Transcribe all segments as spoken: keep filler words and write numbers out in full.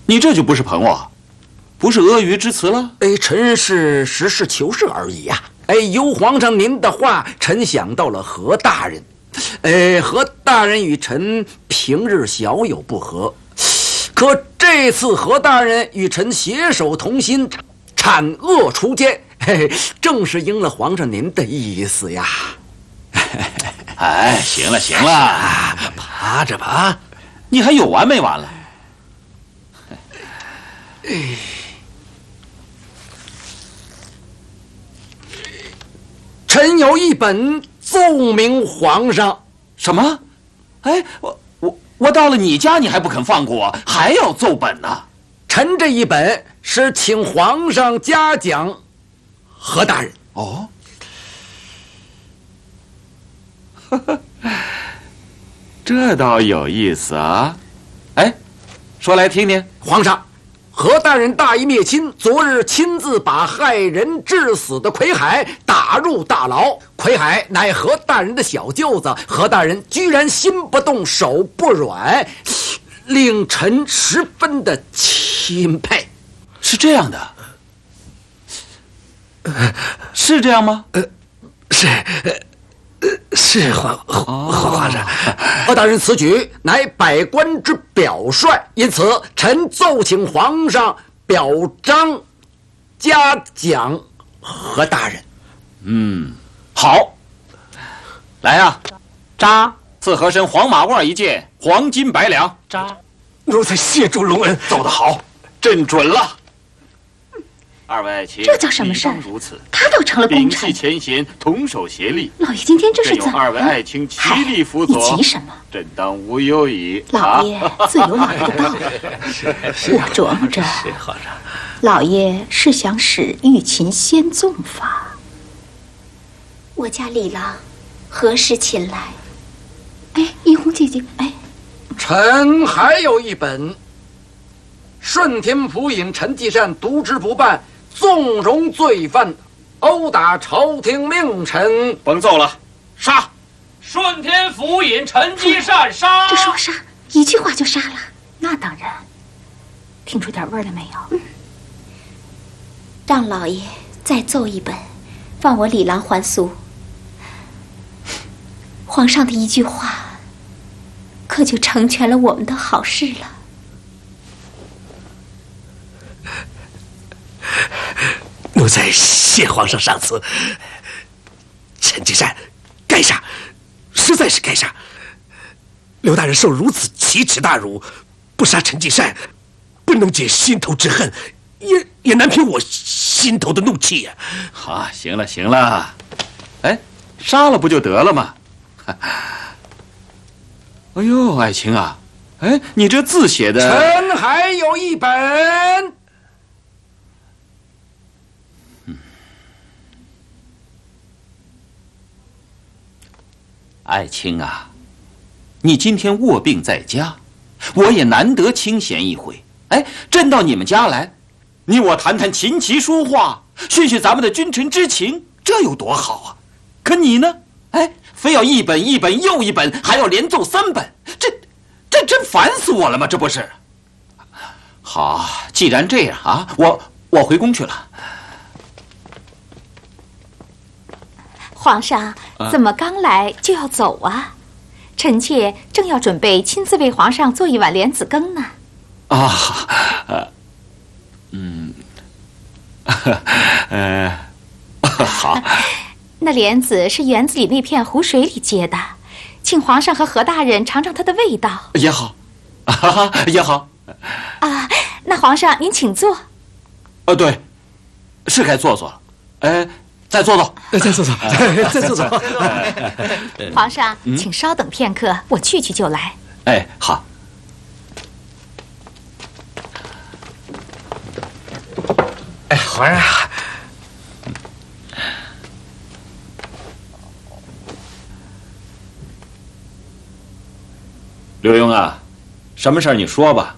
你这就不是捧我，不是阿谀之词了？ 哎，臣是实事求是而已呀、啊。哎，由皇上您的话，臣想到了何大人。哎，何大人与臣平日小有不和，可这次何大人与臣携手同心，铲恶除奸，嘿，正是应了皇上您的意思呀。 哎，行了行了， 爬着吧， 你还有完没完了？ 哎，臣有一本奏明皇上。 什么？哎，我我我到了你家，你还不肯放过我，还要奏本呢？ 臣这一本是请皇上嘉奖何大人。 哦，这倒有意思啊！哎，说来听听。 皇上，何大人大义灭亲，昨日亲自把害人致死的魁海打入大牢。魁海乃何大人的小舅子，何大人居然心不动手不软，令臣十分的钦佩。 是这样的，是这样吗？ 呃，是，呃，是皇皇皇上。何大人此举乃百官之表率，因此臣奏请皇上表彰嘉奖何大人。 嗯，好，来啊，扎赐和珅黄马褂一件，黄金百两。扎， 奴才谢主隆恩。 奏得好，朕准了。二位爱卿， 这叫什么事儿？ 如此， 他倒成了功臣。 摒弃前嫌，同手协力。 老爷今天这是怎么了？ 二位爱卿齐力辅佐， 你急什么？ 朕当无忧矣。 老爷自有老爷的道理。我琢磨着，老爷是想使御秦先纵法。 我家李郎何时前来？ 哎，怡红姐姐，哎， 臣还有一本。顺天府尹陈继善渎职不办，纵容罪犯，殴打朝廷命臣。 甭奏了，杀！ 顺天府尹陈继善杀！ 这说杀，一句话就杀了？那当然。听出点味儿了没有？嗯、 让老爷再奏一本，放我李郎还俗。皇上的一句话，可就成全了我们的好事了。 奴才谢皇上赏赐。陈继善该杀，实在是该杀。刘大人受如此奇耻大辱，不杀陈继善，不能解心头之恨，也也难平我心头的怒气呀、 啊。好，行了行了，哎，杀了不就得了吗？哎呦，爱卿啊，哎，你这字写的…… 臣还有一本。 爱卿啊，你今天卧病在家，我也难得清闲一回。哎，朕到你们家来，你我谈谈琴棋书画，叙叙咱们的君臣之情，这有多好啊！可你呢？哎，非要一本一本又一本，还要连奏三本，这这真烦死我了吗？这不是？好，既然这样啊，我我回宫去了。 皇上怎么刚来就要走啊？臣妾正要准备亲自为皇上做一碗莲子羹呢。 啊，呃，嗯，呃，好。 那莲子是园子里那片湖水里结的，请皇上和何大人尝尝它的味道。 也好，啊，也好。 啊，那皇上您请坐。 呃，对，是该坐坐了。哎。再坐坐， 再坐坐，再坐坐。 皇上，嗯、请稍等片刻，我去去就来。 哎，好。 哎，皇上， 刘墉啊，什么事儿你说吧。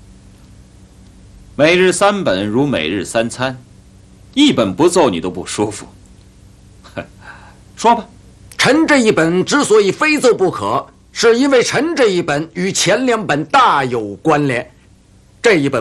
每日三本如每日三餐，一本不奏你都不舒服。说吧。 臣这一本之所以非奏不可，是因为臣这一本与前两本大有关联。这一本